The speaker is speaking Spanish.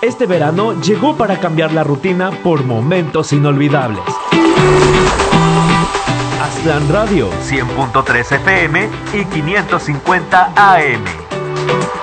Este verano llegó para cambiar la rutina por momentos inolvidables. Aztlán Radio 100.3 FM y 550 AM.